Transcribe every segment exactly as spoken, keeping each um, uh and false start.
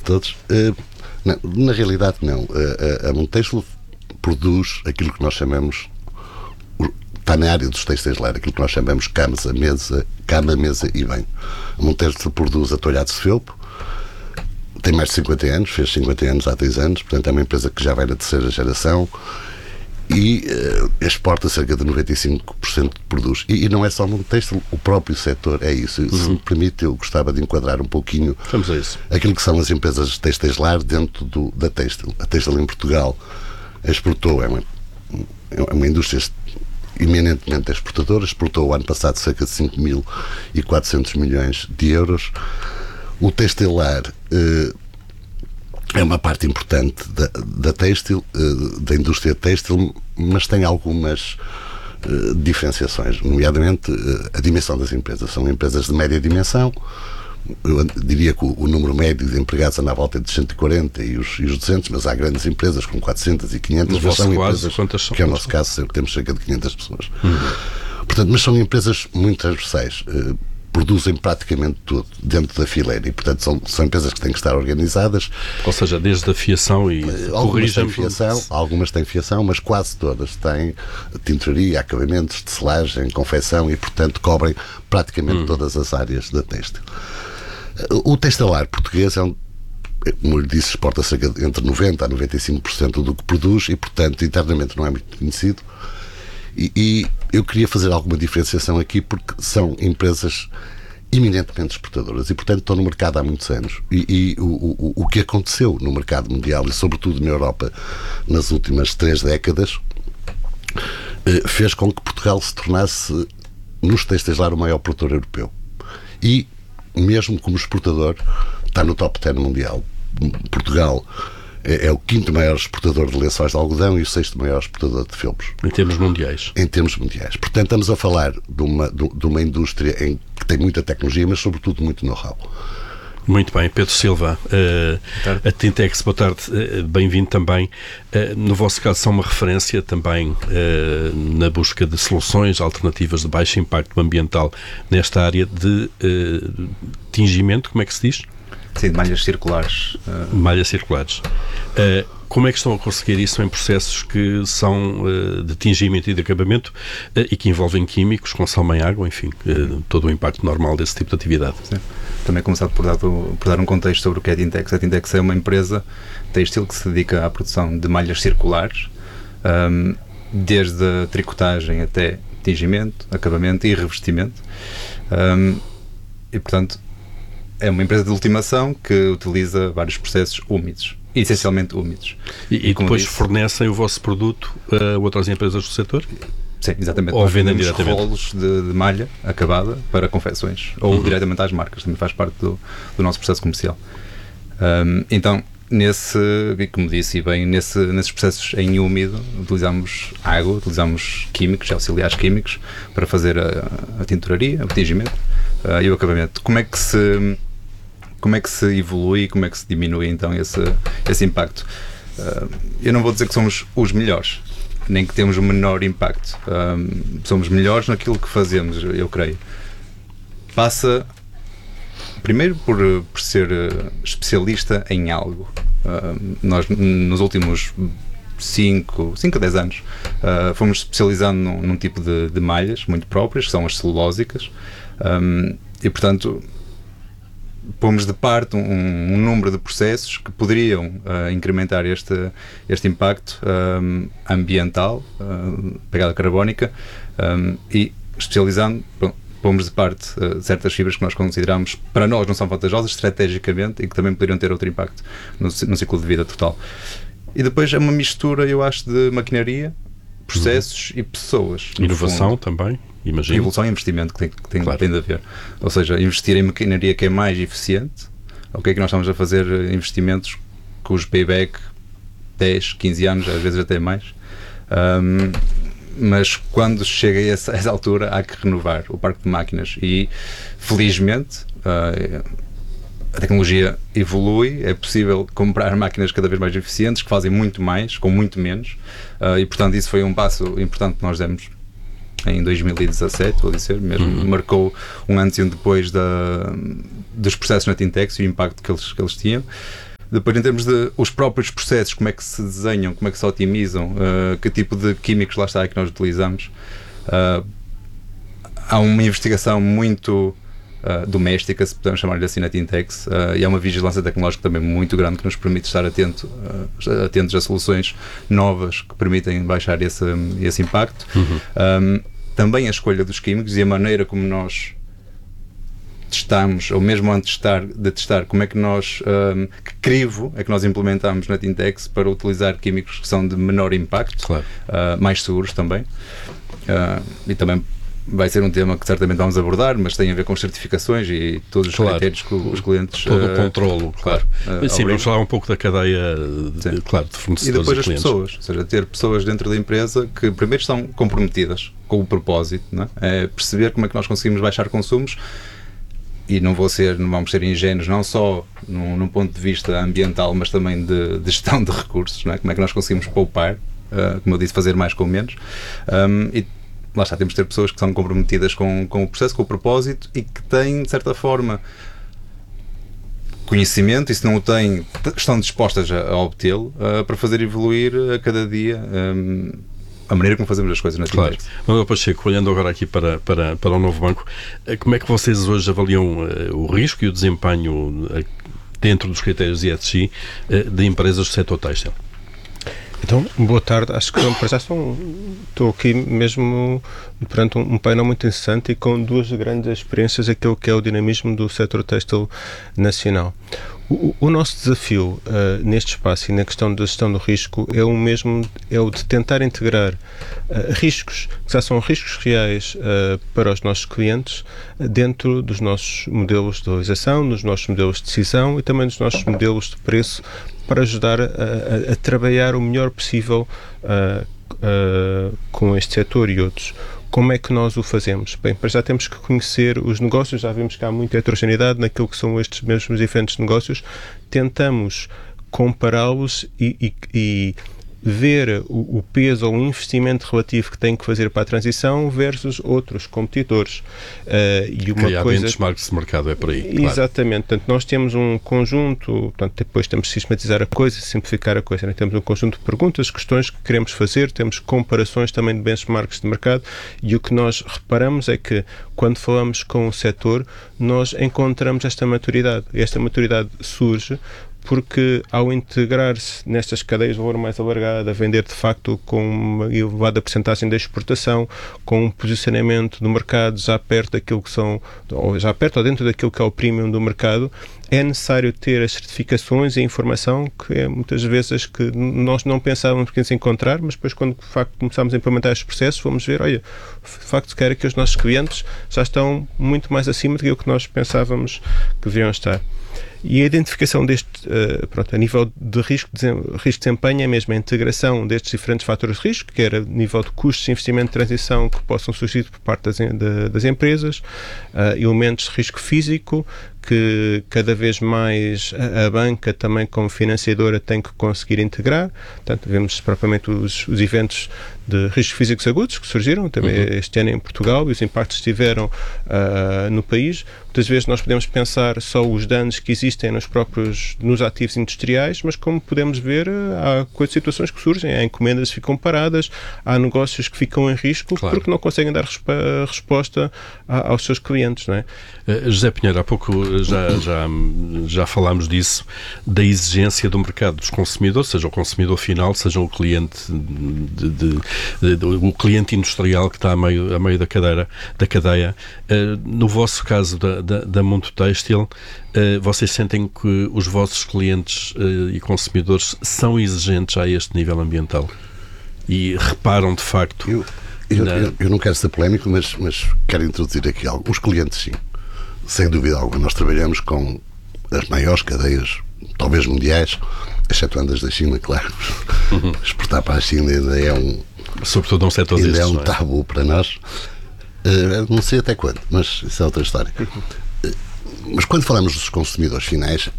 todos. Uh, não, na realidade, não. Uh, a, a Montextil produz aquilo que nós chamamos, está na área dos têxteis lar, aquilo que nós chamamos camas, a mesa, cama, mesa e banho. A Montextil produz atolhados de felpo, tem mais de cinquenta anos, fez cinquenta anos há dois anos, portanto é uma empresa que já vai na terceira geração e uh, exporta cerca de noventa e cinco por cento de produtos. E, e não é só o Montextil, o próprio setor é isso. Uhum. Se me permite, eu gostava de enquadrar um pouquinho Vamos a isso. aquilo que são as empresas de têxteis lar dentro do, da Têxtil. A Têxtil em Portugal exportou, é uma, é uma indústria eminentemente exportadora, exportou o ano passado cerca de cinco mil e quatrocentos milhões de euros. O têxtil lar eh, é uma parte importante da, da têxtil, eh, da indústria têxtil, mas tem algumas eh, diferenciações, nomeadamente eh, a dimensão das empresas. São empresas de média dimensão. Eu diria que o, o número médio de empregados anda à volta de cento e quarenta e os, e os duzentos, mas há grandes empresas com quatrocentas e quinhentas. No vosso são caso, empresas, quantas são? que é o nosso caso, temos cerca de quinhentas pessoas. Uhum. Portanto, mas são empresas muito transversais. Eh, produzem praticamente tudo dentro da fileira e, portanto, são, são empresas que têm que estar organizadas. Ou seja, desde a fiação e algumas têm corrijam fiação, algumas têm fiação, mas quase todas têm tinturaria, acabamentos, tecelagem, confecção e, portanto, cobrem praticamente hum. todas as áreas da têxtil. O têxtil lar português é um, como lhe disse, exporta cerca de entre noventa a noventa e cinco por cento do que produz e, portanto, internamente não é muito conhecido. E, e eu queria fazer alguma diferenciação aqui porque são empresas eminentemente exportadoras e, portanto, estão no mercado há muitos anos. E, e o, o, o que aconteceu no mercado mundial e, sobretudo, na Europa nas últimas três décadas eh, fez com que Portugal se tornasse, nos têxteis lar, o maior produtor europeu. E, mesmo como exportador, está no top dez mundial. Portugal é o quinto maior exportador de lençóis de algodão e o sexto maior exportador de felpos. Em termos mundiais. Em termos mundiais. Portanto, estamos a falar de uma, de uma indústria em que tem muita tecnologia, mas sobretudo muito know-how. Muito bem, Pedro Silva, uh, a Tintex, boa tarde, uh, bem-vindo também. Uh, no vosso caso, são uma referência também uh, na busca de soluções alternativas de baixo impacto ambiental nesta área de uh, tingimento, como é que se diz? Sim, de malhas circulares. Uh... Malhas circulares. Uh, como é que estão a conseguir isso em processos que são uh, de tingimento e de acabamento uh, e que envolvem químicos, consomem água, enfim, uh, todo o impacto normal desse tipo de atividade? Sim. Também começado por dar, por dar um contexto sobre o que é a Tintex. A Tintex é uma empresa têxtil que se dedica à produção de malhas circulares, um, desde a tricotagem até tingimento, acabamento e revestimento. Um, e, portanto, é uma empresa de ultimação que utiliza vários processos úmidos, essencialmente úmidos. E, e depois disse, fornecem o vosso produto a outras empresas do setor? Sim, exatamente. Ou vendem diretamente? Rolos de, de malha acabada para confecções, ou uhum. diretamente às marcas, também faz parte do, do nosso processo comercial. Um, então, nesse, como disse, e bem, nesse, nesses processos em úmido, utilizamos água, utilizamos químicos, auxiliares químicos, para fazer a, a tinturaria, o tingimento uh, e o acabamento. Como é que se... Como é que se evolui, como é que se diminui então esse, esse impacto? Uh, eu não vou dizer que somos os melhores, nem que temos o menor impacto. Um, somos melhores naquilo que fazemos, eu creio. Passa, primeiro, por, por ser especialista em algo. Uh, nós, nos últimos cinco a dez anos, uh, fomos especializando num, num tipo de, de malhas muito próprias, que são as celulósicas, um, e, portanto, pomos de parte um, um número de processos que poderiam uh, incrementar este, este impacto um, ambiental, uh, pegada carbónica, um, e especializando, bom, pomos de parte uh, certas fibras que nós consideramos, para nós não são vantajosas estrategicamente e que também poderiam ter outro impacto no, no ciclo de vida total. E depois é uma mistura, eu acho, de maquinaria, processos uhum. e pessoas. Inovação também, imagino. Evolução e investimento que tem, que tem, claro. tem de haver. Ou seja, investir em maquinaria que é mais eficiente. Ok, que nós estamos a fazer investimentos cujo payback dez, quinze anos, às vezes até mais. Um, mas quando chega a essa, a essa altura há que renovar o parque de máquinas e, felizmente, uh, a tecnologia evolui, é possível comprar máquinas cada vez mais eficientes, que fazem muito mais, com muito menos, uh, e portanto isso foi um passo importante que nós demos em dois mil e dezassete, vou dizer, mesmo, uhum. marcou um antes e um depois da, dos processos na Tintex e o impacto que eles, que eles tinham. Depois, em termos de os próprios processos, como é que se desenham, como é que se otimizam, uh, que tipo de químicos lá está que nós utilizamos. Uh, há uma investigação muito uh, doméstica, se podemos chamar-lhe assim, na Tintex, uh, e há uma vigilância tecnológica também muito grande que nos permite estar atento, uh, atentos a soluções novas que permitem baixar esse, esse impacto. Uhum. Um, também a escolha dos químicos e a maneira como nós testamos, ou mesmo antes de testar, de testar como é que nós, um, que crivo é que nós implementamos na Tintex para utilizar químicos que são de menor impacto, claro. uh, mais seguros também. Uh, e também vai ser um tema que certamente vamos abordar, mas tem a ver com certificações e todos os claro. critérios que os clientes... Todo uh, o controlo, claro. claro. Uh, Sim, vamos falar um pouco da cadeia de, claro, de fornecedores e depois e as clientes. pessoas, ou seja, ter pessoas dentro da empresa que primeiro estão comprometidas com o propósito, não é? É perceber como é que nós conseguimos baixar consumos. E não vou ser, não vamos ser ingênuos, não só num, num ponto de vista ambiental, mas também de, de gestão de recursos, não é? Como é que nós conseguimos poupar, uh, como eu disse, fazer mais com menos. Um, e lá está, temos de ter pessoas que são comprometidas com, com o processo, com o propósito e que têm, de certa forma, conhecimento, e se não o têm, estão dispostas a, a obtê-lo uh, para fazer evoluir a cada dia um, a maneira como fazemos as coisas na Tintex. Claro. Manuel Pacheco, olhando agora aqui para, para, para o novo banco, como é que vocês hoje avaliam uh, o risco e o desempenho uh, dentro dos critérios E S G uh, de empresas do setor têxtil? Então, boa tarde. Acho que para já estou, estou aqui mesmo perante um, um painel muito interessante e com duas grandes experiências aquilo que é o dinamismo do setor têxtil nacional. O, o nosso desafio uh, neste espaço e na questão da gestão do risco é o mesmo, é o de tentar integrar uh, riscos, que já são riscos reais uh, para os nossos clientes, uh, dentro dos nossos modelos de realização, dos nossos modelos de decisão e também dos nossos modelos de preço, para ajudar a, a, a trabalhar o melhor possível uh, uh, com este setor e outros. Como é que nós o fazemos? Bem, para já temos que conhecer os negócios, já vimos que há muita heterogeneidade naquilo que são estes mesmos diferentes negócios, tentamos compará-los e, e, e ver o, o peso ou o investimento relativo que tem que fazer para a transição versus outros competidores. Uh, e uma Criar coisa... benchmarks de mercado, é por aí. Exatamente. Claro. Portanto, nós temos um conjunto, portanto, depois temos de sistematizar a coisa, simplificar a coisa. Né? Temos um conjunto de perguntas, questões que queremos fazer, temos comparações também de benchmarks de mercado e o que nós reparamos é que quando falamos com o setor, nós encontramos esta maturidade. E esta maturidade surge porque ao integrar-se nestas cadeias de valor mais alargada, vender de facto com uma elevada percentagem da exportação, com um posicionamento do mercado já perto daquilo que são, ou já perto ou dentro daquilo que é o premium do mercado, é necessário ter as certificações e a informação que é muitas vezes que nós não pensávamos que íamos encontrar, mas depois quando de facto começámos a implementar estes processos, vamos ver, olha, de facto se quer que os nossos clientes já estão muito mais acima daquilo que nós pensávamos que deveriam estar. E a identificação deste, uh, pronto, a nível de risco de, risco de desempenho é mesmo a integração destes diferentes fatores de risco, que era nível de custos de investimento de transição que possam surgir por parte das, de, das empresas, uh, elementos de risco físico, que cada vez mais a, a banca também como financiadora tem que conseguir integrar. Portanto, vemos propriamente os, os eventos de riscos físicos agudos que surgiram também uhum. este ano em Portugal e os impactos que tiveram uh, no país. Muitas vezes nós podemos pensar só os danos que existem nos próprios nos ativos industriais, mas como podemos ver, há coisas, situações que surgem, há encomendas que ficam paradas, há negócios que ficam em risco claro. Porque não conseguem dar resp- resposta a, aos seus clientes, não é? Uh, José Pinheiro, há pouco já, já, já falámos disso, da exigência do mercado dos consumidores, seja o consumidor final, seja o cliente de, de, de, de, o cliente industrial que está a meio, a meio da, cadeira, da cadeia. Uh, no vosso caso da, da, da Mundo Têxtil, uh, vocês sentem que os vossos clientes uh, e consumidores são exigentes a este nível ambiental? E reparam de facto... Eu, eu, na... eu, eu não quero ser polémico, mas, mas quero introduzir aqui algo. Os clientes, sim. Sem dúvida alguma. Nós trabalhamos com as maiores cadeias, talvez mundiais, excetuando as da China, claro. Uhum. Exportar para a China ainda é um... Sobretudo num setor ainda destes, é um não é? tabu para nós. Uh, não sei até quando, mas isso é outra história. Uh, mas quando falamos dos consumidores finais,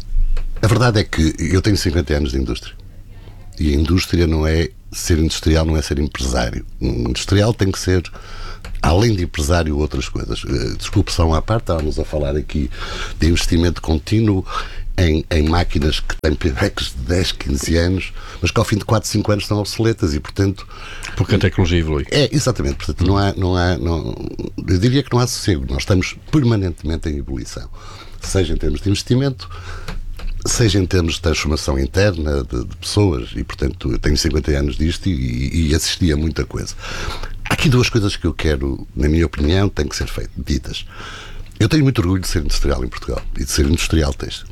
a verdade é que eu tenho cinquenta anos de indústria. E a indústria não é... Ser industrial não é ser empresário. Um industrial tem que ser, além de empresário, outras coisas. Uh, desculpe só à parte, estávamos a falar aqui de investimento contínuo em, em máquinas que têm paybacks de dez, quinze anos, mas que ao fim de quatro, cinco anos estão obsoletas e, portanto... Porque a tecnologia evolui. É, exatamente. Portanto, não há, não há, não, eu diria que não há sossego. Nós estamos permanentemente em ebulição. Seja em termos de investimento, seja em termos de transformação interna de, de pessoas. E, portanto, eu tenho cinquenta anos disto e, e assisti a muita coisa. Há aqui duas coisas que eu quero, na minha opinião, têm que ser feitas, ditas. Eu tenho muito orgulho de ser industrial em Portugal e de ser industrial têxtil.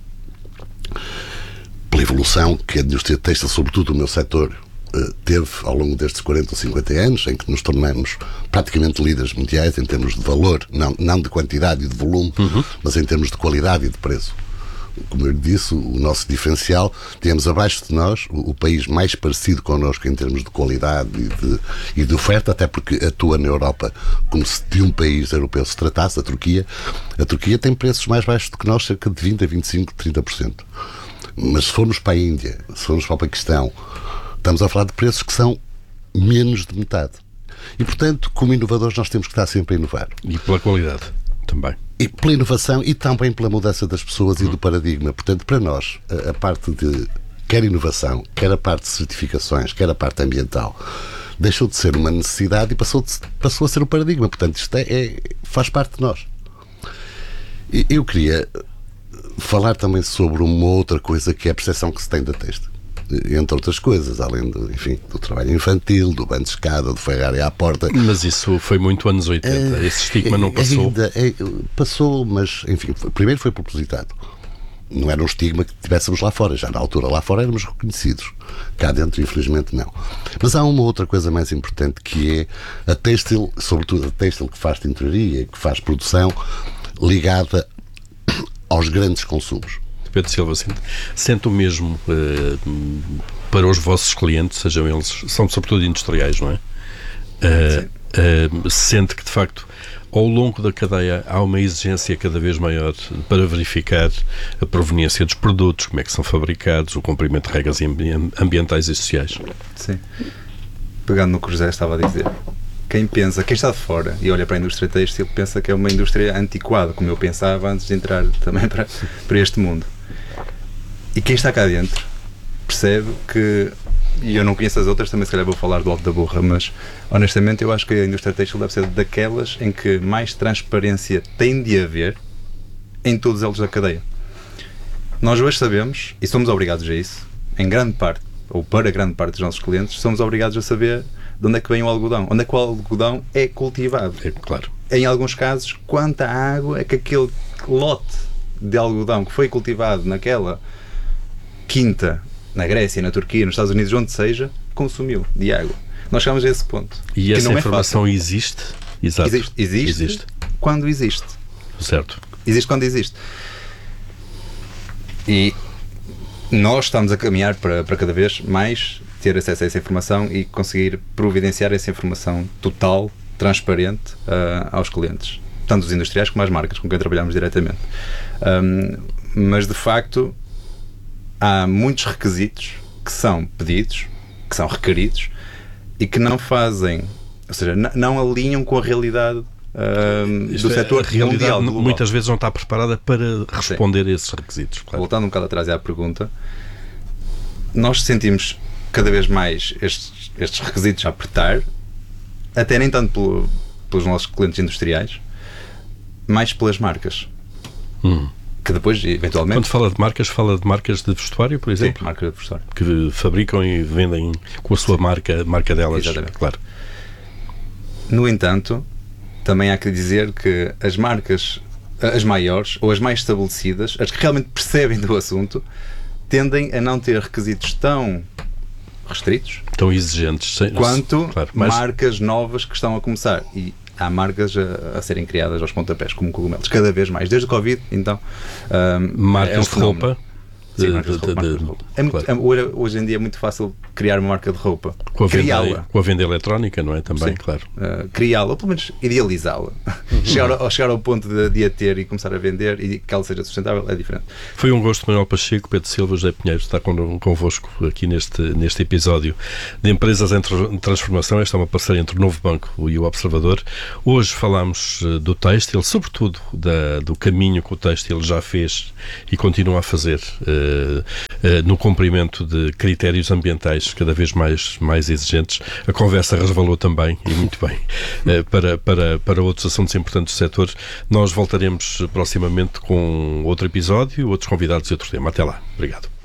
Pela evolução que a indústria têxtil, sobretudo o meu setor, teve ao longo destes quarenta ou cinquenta anos, em que nos tornamos praticamente líderes mundiais em termos de valor, não, não de quantidade e de volume, uhum. mas em termos de qualidade e de preço. Como eu lhe disse, o nosso diferencial, temos abaixo de nós o, o país mais parecido connosco em termos de qualidade e de, e de oferta, até porque atua na Europa como se de um país europeu se tratasse, a Turquia. A Turquia tem preços mais baixos do que nós, cerca de vinte a vinte e cinco, trinta por cento. Mas se formos para a Índia, se formos para o Paquistão, estamos a falar de preços que são menos de metade. E, portanto, como inovadores, nós temos que estar sempre a inovar. E pela qualidade também. E pela inovação e também pela mudança das pessoas hum. e do paradigma. Portanto, para nós, a, a parte de quer inovação, quer a parte de certificações, quer a parte ambiental, deixou de ser uma necessidade e passou, de, passou a ser o paradigma. Portanto, isto é, é, faz parte de nós. E eu queria falar também sobre uma outra coisa que é a percepção que se tem da têxtil. Entre outras coisas, além do, enfim, do trabalho infantil, do banho de escada, do Ferrari à porta. Mas isso foi muito anos oitenta, esse estigma não passou? Ainda, é, passou, mas, enfim, foi, primeiro foi propositado. Não era um estigma que tivéssemos lá fora, já na altura lá fora éramos reconhecidos. Cá dentro, infelizmente, não. Mas há uma outra coisa mais importante, que é a têxtil, sobretudo a têxtil que faz tintoraria, que faz produção, ligada aos grandes consumos. Pedro Silva, sente, sente o mesmo uh, para os vossos clientes, sejam eles, são sobretudo industriais, não é? Uh, uh, sente que, de facto, ao longo da cadeia há uma exigência cada vez maior para verificar a proveniência dos produtos, como é que são fabricados, o cumprimento de regras ambientais e sociais. Sim. Pegando no que o José estava a dizer, quem pensa, quem está de fora e olha para a indústria têxtil, pensa que é uma indústria antiquada, como eu pensava antes de entrar também para, para este mundo. E quem está cá dentro percebe que, e eu não conheço as outras, também se calhar vou falar do alto da burra, mas honestamente eu acho que a indústria têxtil deve ser daquelas em que mais transparência tem de haver em todos eles da cadeia. Nós hoje sabemos, e somos obrigados a isso, em grande parte, ou para grande parte dos nossos clientes, somos obrigados a saber de onde é que vem o algodão, onde é que o algodão é cultivado. É, claro. Em alguns casos, quanta água é que aquele lote de algodão que foi cultivado naquela quinta, na Grécia, na Turquia, nos Estados Unidos, onde seja, consumiu de água. Nós chegamos a esse ponto. E essa informação existe? Exato. Existe, existe, existe quando existe. Certo. Existe quando existe. E nós estamos a caminhar para, para cada vez mais ter acesso a essa informação e conseguir providenciar essa informação total, transparente uh, aos clientes, tanto os industriais como as marcas com quem trabalhamos diretamente. Um, mas de facto há muitos requisitos que são pedidos, que são requeridos e que não fazem, ou seja, n- não alinham com a realidade uh, do é, setor a realidade mundial, global. Muitas vezes não está preparada para responder Sim. a esses requisitos. Claro. Voltando um bocado atrás à pergunta, nós sentimos cada vez mais estes, estes requisitos a apertar, até nem tanto pelo, pelos nossos clientes industriais, mais pelas marcas. Hum. Que depois, eventualmente... Quando fala de marcas, fala de marcas de vestuário, por exemplo? Sim, marcas de vestuário. Que fabricam e vendem com a sua marca, marca delas. Exatamente. Claro. No entanto, também há que dizer que as marcas, as maiores, ou as mais estabelecidas, as que realmente percebem do assunto, tendem a não ter requisitos tão restritos, tão exigentes, sem, quanto claro, mas... marcas novas que estão a começar. E há marcas a, a serem criadas aos pontapés, como cogumelos, cada vez mais. Desde o Covid, então... Um, marcas é um de roupa? Sim, marcas de roupa, de, marcas de roupa. É muito, claro. hoje, hoje em dia é muito fácil criar uma marca de roupa. Com a, Criá-la. venda, com a venda eletrónica, não é? Também, Sim. claro. Uh, criá-la, ou pelo menos idealizá-la. Uhum. chegar, ao, chegar ao ponto de, de a ter e começar a vender e que ela seja sustentável é diferente. Foi um gosto, Manuel Pacheco, Pedro Silva, José Pinheiro, estar convosco aqui neste, neste episódio de Empresas em Transformação. Esta é uma parceria entre o Novo Banco e o Observador. Hoje falámos do têxtil, sobretudo da, do caminho que o têxtil já fez e continua a fazer uh, uh, no cumprimento de critérios ambientais cada vez mais, mais exigentes. A conversa resvalou também, e muito bem, uh, para, para, para outros assuntos importantes do setor. Nós voltaremos proximamente com outro episódio, outros convidados e outro tema. Até lá. Obrigado.